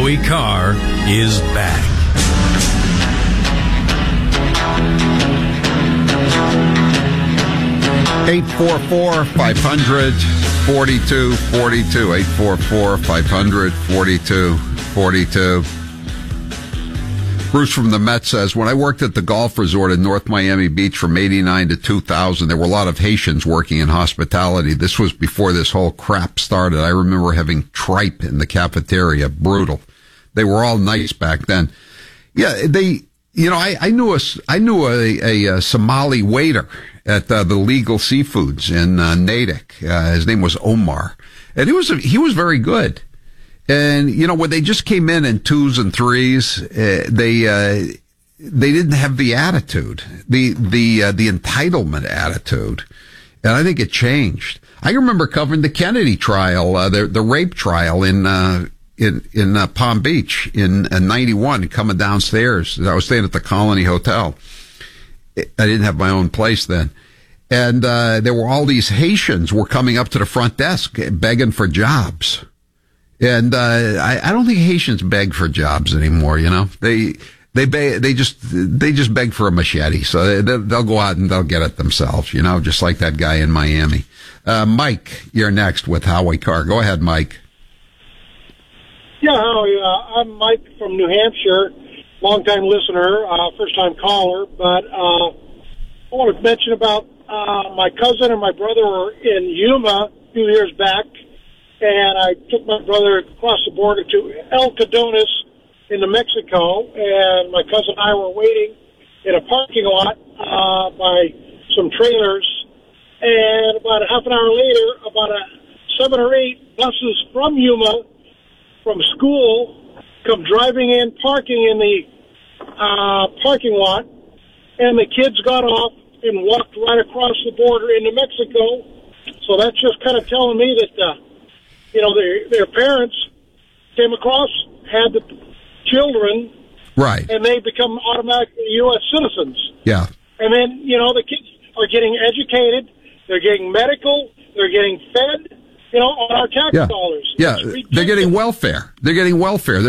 Howie Carr is back. (844-500-4242). 844-500-4242. Bruce from the Met says, when I worked at the golf resort in North Miami Beach from 89 to 2000, there were a lot of Haitians working in hospitality. This was before this whole crap started. I remember having tripe in the cafeteria. Brutal. They were all nice back then. Yeah, I knew a Somali waiter at the Legal Seafoods in Natick. His name was Omar, and he was very good. And when they just came in twos and threes, they didn't have the attitude, the entitlement attitude, and I think it changed. I remember covering the Kennedy trial, the rape trial in Palm Beach in 91, coming downstairs. I was staying at the Colony Hotel. I didn't have my own place then. And there were all these Haitians were coming up to the front desk begging for jobs. And I don't think Haitians beg for jobs anymore, They just beg for a machete. So they'll go out and they'll get it themselves, just like that guy in Miami. Mike, you're next with Howie Carr. Go ahead, Mike. Yeah, Howie, I'm Mike from New Hampshire, long-time listener, first-time caller. But I want to mention about my cousin and my brother were in Yuma a few years back, and I took my brother across the border to El Cadones in New Mexico, and my cousin and I were waiting in a parking lot by some trailers, and about a half an hour later, about 7 or 8 buses from Yuma, from school, come driving in, parking in the parking lot, and the kids got off and walked right across the border into Mexico. So that's just kind of telling me that, their parents came across, had the children, right, and they become automatically U.S. citizens. Yeah. And then, the kids are getting educated, they're getting medical, they're getting fed, on our tax dollars. Yeah, they're getting welfare.